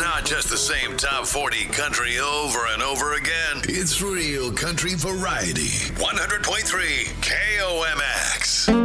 not just the same top 40 country over and over again. It's real country variety. 100.3 KOMX.